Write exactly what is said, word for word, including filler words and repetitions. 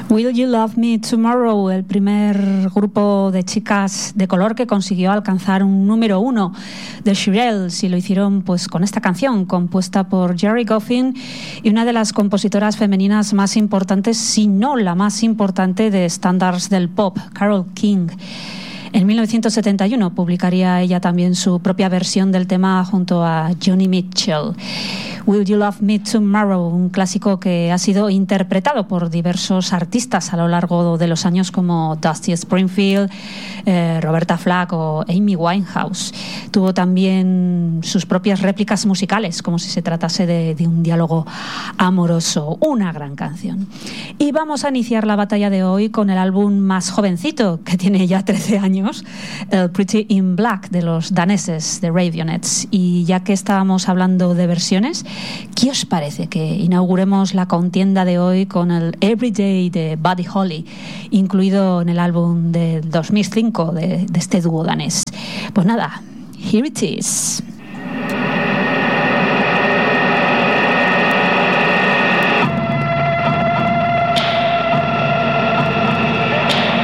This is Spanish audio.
Will You Love Me Tomorrow, el primer grupo de chicas de color que consiguió alcanzar un número uno de Shirelles, y lo hicieron pues con esta canción compuesta por Gerry Goffin y una de las compositoras femeninas más importantes, si no la más importante, de estándares del pop, Carole King. En mil novecientos setenta y uno publicaría ella también su propia versión del tema junto a Joni Mitchell. Will You Love Me Tomorrow, un clásico que ha sido interpretado por diversos artistas a lo largo de los años, como Dusty Springfield, eh, Roberta Flack o Amy Winehouse. Tuvo también sus propias réplicas musicales, como si se tratase de, de un diálogo amoroso. Una gran canción. Y vamos a iniciar la batalla de hoy con el álbum más jovencito, que tiene ya trece años, el Pretty in Black, de los daneses, de Raveonettes. Y ya que estábamos hablando de versiones, ¿qué os parece que inauguremos la contienda de hoy con el Everyday de Buddy Holly, incluido en el álbum del dos mil cinco de, de este dúo danés? Pues nada, here it is.